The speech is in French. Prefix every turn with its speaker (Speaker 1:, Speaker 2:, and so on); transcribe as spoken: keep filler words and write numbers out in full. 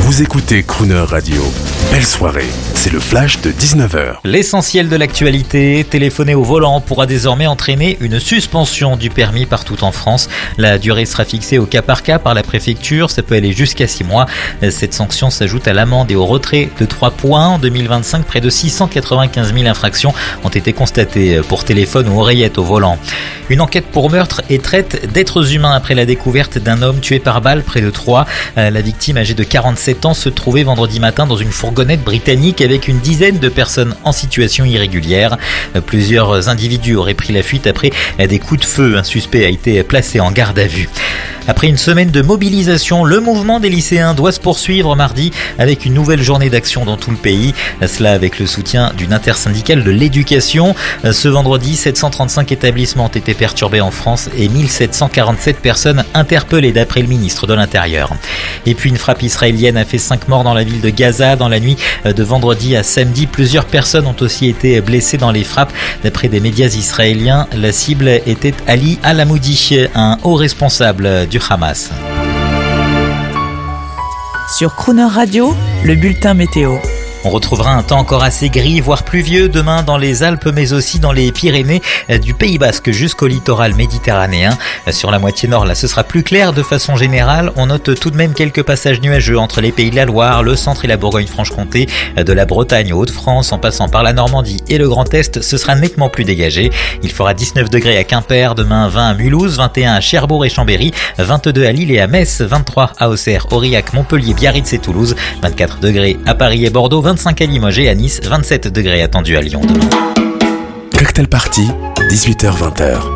Speaker 1: Vous écoutez Crooner Radio. Belle soirée, c'est le flash de dix-neuf heures.
Speaker 2: L'essentiel de l'actualité, téléphoner au volant pourra désormais entraîner une suspension du permis partout en France. La durée sera fixée au cas par cas par la préfecture, ça peut aller jusqu'à six mois. Cette sanction s'ajoute à l'amende et au retrait de trois points. En deux mille vingt-cinq, près de six cent quatre-vingt-quinze mille infractions ont été constatées pour téléphone ou oreillette au volant. Une enquête pour meurtre et traite d'êtres humains après la découverte d'un homme tué par balle près de Troyes. La victime, âgée de quarante-sept ans, se trouvait vendredi matin dans une fourgonnette britannique avec une dizaine de personnes en situation irrégulière. Plusieurs individus auraient pris la fuite après des coups de feu. Un suspect a été placé en garde à vue. Après une semaine de mobilisation, le mouvement des lycéens doit se poursuivre mardi avec une nouvelle journée d'action dans tout le pays. Cela avec le soutien d'une intersyndicale de l'éducation. Ce vendredi, sept cent trente-cinq établissements ont été perturbés en France et mille sept cent quarante-sept personnes interpellées d'après le ministre de l'Intérieur. Et puis une frappe israélienne a fait cinq morts dans la ville de Gaza. Dans la nuit de vendredi à samedi, plusieurs personnes ont aussi été blessées dans les frappes. D'après des médias israéliens, la cible était Ali Al-Amoudi, un haut responsable du Hamas.
Speaker 3: Sur Crooner Radio, le bulletin météo.
Speaker 2: On retrouvera un temps encore assez gris, voire pluvieux demain dans les Alpes, mais aussi dans les Pyrénées, du Pays Basque jusqu'au littoral méditerranéen. Sur la moitié nord, là, ce sera plus clair de façon générale. On note tout de même quelques passages nuageux entre les Pays de la Loire, le centre et la Bourgogne-Franche-Comté, de la Bretagne aux Hauts-de-France, en passant par la Normandie et le Grand Est, ce sera nettement plus dégagé. Il fera dix-neuf degrés à Quimper, demain vingt à Mulhouse, vingt et un à Cherbourg et Chambéry, vingt-deux à Lille et à Metz, vingt-trois à Auxerre, Aurillac, Montpellier, Biarritz et Toulouse, vingt-quatre degrés à Paris et Bordeaux, vingt-cinq à Limoges et à Nice, vingt-sept degrés attendus à Lyon demain.
Speaker 1: Cocktail Party, dix-huit heures vingt.